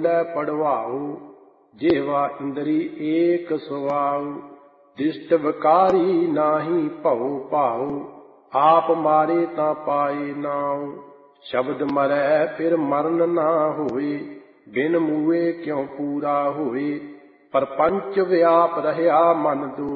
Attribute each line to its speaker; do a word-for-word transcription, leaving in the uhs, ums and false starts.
Speaker 1: ਬੋਲੇ ਪੜਵਾਉ। ਜਿਹਵਾ ਇੰਦਰੀ ਏਕ ਸੁਆਉ। ਦਿਸ਼ਟ ਵਿਕਾਰੀ ਨਾਹੀ ਭਉ ਭਾਉ। ਆਪ ਮਾਰੇ ਤਾਂ ਪਾਏ ਨਾਉ। ਸ਼ਬਦ ਮਰੈ ਫਿਰ ਮਰਨ ਨਾ ਹੋਏ। ਬਿਨ ਮੂਏ ਕਿਉ ਪੂਰਾ ਹੋਏ। ਪਰਪੰਚ ਵਿਆਪ ਰਹਿਆ ਮਨ ਦੋ।